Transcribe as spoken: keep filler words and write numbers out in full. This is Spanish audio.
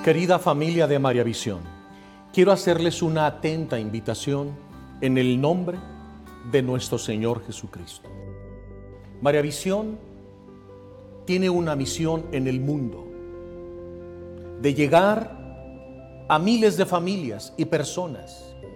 Querida familia de María Visión, quiero hacerles una atenta invitación en el nombre de nuestro Señor Jesucristo. María Visión tiene una misión en el mundo de llegar a miles de familias y personas